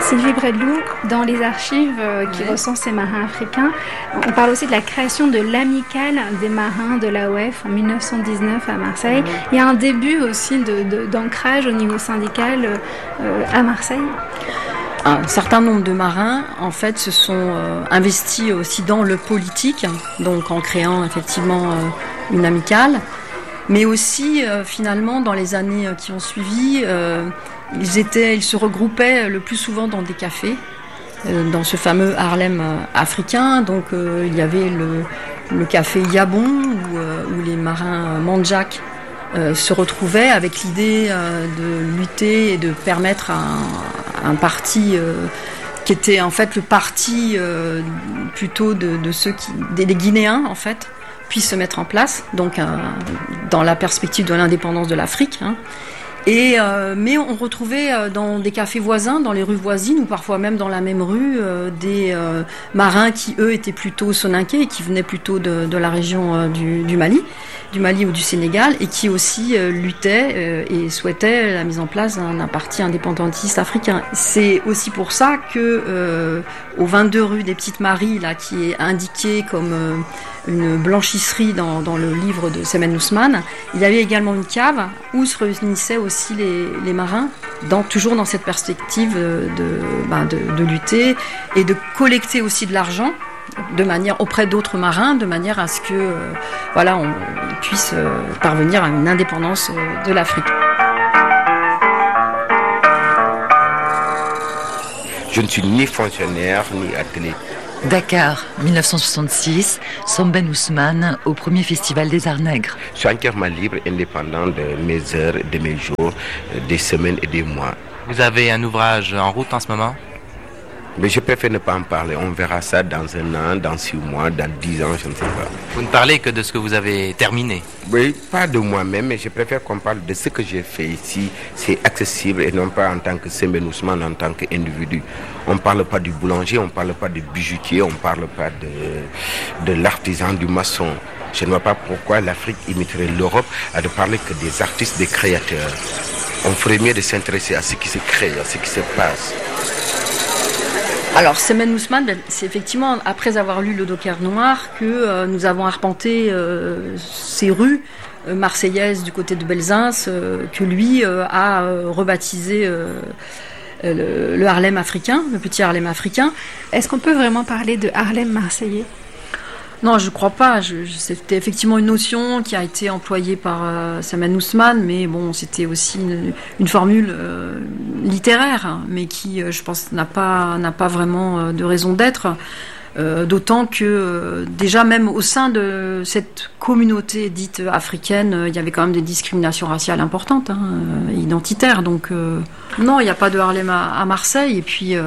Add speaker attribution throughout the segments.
Speaker 1: Sylvie Bredlou, dans les archives qui recensent ces marins africains, on parle aussi de la création de l'amicale des marins de l'AOF en 1919 à Marseille. Il y a un début aussi d'ancrage au niveau syndical à Marseille.
Speaker 2: Un certain nombre de marins, en fait, se sont investis aussi dans le politique, donc en créant effectivement une amicale, mais aussi finalement dans les années qui ont suivi, ils se regroupaient le plus souvent dans des cafés, dans ce fameux Harlem africain. Donc il y avait le café Yabon où les marins Mandjak se retrouvaient avec l'idée de lutter et de permettre à un parti qui était en fait le parti plutôt de ceux des Guinéens en fait, puisse se mettre en place, donc dans la perspective de l'indépendance de l'Afrique. Mais on retrouvait dans des cafés voisins, dans les rues voisines, ou parfois même dans la même rue, des marins qui, eux, étaient plutôt soninké et qui venaient plutôt de la région du Mali ou du Sénégal, et qui aussi luttaient et souhaitaient la mise en place d'un parti indépendantiste africain. C'est aussi pour ça que au 22 rue des Petites Maries, là, qui est indiqué comme une blanchisserie dans le livre de Semen Ousmane, il y avait également une cave où se réunissaient aussi les marins, toujours dans cette perspective de lutter et de collecter aussi de l'argent de manière auprès d'autres marins, de manière à ce que on puisse parvenir à une indépendance de l'Afrique.
Speaker 3: Je ne suis ni fonctionnaire ni athlète.
Speaker 4: Dakar, 1966, Somben Ousmane au premier festival des Arts Nègres.
Speaker 3: Je suis entièrement libre, indépendant de mes heures, de mes jours, des semaines et des mois.
Speaker 5: Vous avez un ouvrage en route en ce moment ?
Speaker 3: Mais je préfère ne pas en parler. On verra ça dans 1 an, dans 6 mois, dans 10 ans, je ne sais pas.
Speaker 5: Vous ne parlez que de ce que vous avez terminé ?
Speaker 3: Oui, pas de moi-même, mais je préfère qu'on parle de ce que j'ai fait ici. C'est accessible et non pas en tant que Semben Ousmane, en tant qu'individu. On ne parle pas du boulanger, on ne parle pas du bijoutier, on ne parle pas de l'artisan, du maçon. Je ne vois pas pourquoi l'Afrique imiterait l'Europe à ne parler que des artistes, des créateurs. On ferait mieux de s'intéresser à ce qui se crée, à ce qui se passe.
Speaker 2: Alors, Semen Ousmane, c'est effectivement après avoir lu Le Docker Noir que nous avons arpenté ces rues marseillaises du côté de Belzins, que lui a rebaptisé le Harlem africain, le petit Harlem africain.
Speaker 1: Est-ce qu'on peut vraiment parler de Harlem marseillais ?
Speaker 2: Non, je crois pas. C'était effectivement une notion qui a été employée par Semen Ousmane, mais bon, c'était aussi une formule littéraire, mais qui, je pense, n'a pas vraiment de raison d'être. D'autant que déjà même au sein de cette communauté dite africaine, il y avait quand même des discriminations raciales importantes, identitaires. Donc non, il n'y a pas de Harlem à Marseille. Et puis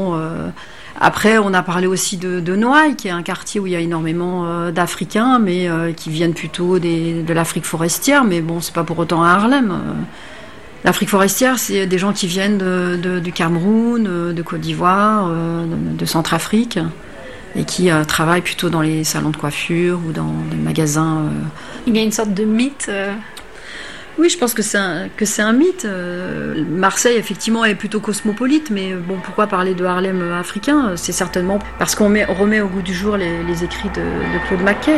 Speaker 2: après, on a parlé aussi de Noailles, qui est un quartier où il y a énormément d'Africains, mais qui viennent plutôt de l'Afrique forestière. Mais bon, c'est pas pour autant à Harlem. L'Afrique forestière, c'est des gens qui viennent du Cameroun, de Côte d'Ivoire, de Centrafrique, et qui travaillent plutôt dans les salons de coiffure ou dans des magasins.
Speaker 1: Il y a une sorte de mythe.
Speaker 2: Oui, je pense que c'est un mythe. Marseille, effectivement, est plutôt cosmopolite, mais bon, pourquoi parler de Harlem africain ? C'est certainement parce qu'on remet au goût du jour les écrits de Claude Mackay.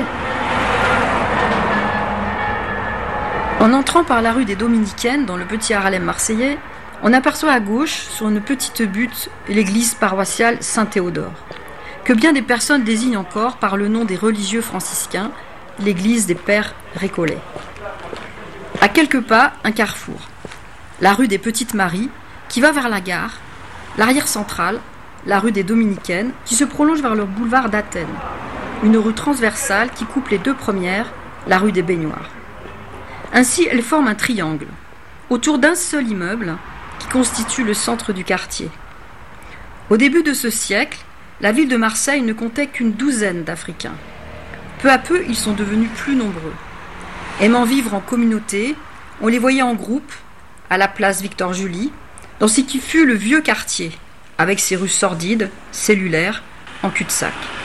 Speaker 2: En entrant par la rue des Dominicaines, dans le petit Harlem marseillais, on aperçoit à gauche, sur une petite butte, l'église paroissiale Saint-Théodore, que bien des personnes désignent encore par le nom des religieux franciscains, l'église des Pères Récollets. À quelques pas, un carrefour, la rue des Petites Maries, qui va vers la gare, l'arrière centrale, la rue des Dominicaines, qui se prolonge vers le boulevard d'Athènes, une rue transversale qui coupe les 2 premières, la rue des Baignoires. Ainsi, elle forme un triangle, autour d'un seul immeuble, qui constitue le centre du quartier. Au début de ce siècle, la ville de Marseille ne comptait qu'une 12aine d'Africains. Peu à peu, ils sont devenus plus nombreux. Aimant vivre en communauté, on les voyait en groupe, à la place Victor-Julie, dans ce qui fut le vieux quartier, avec ses rues sordides, cellulaires, en cul-de-sac.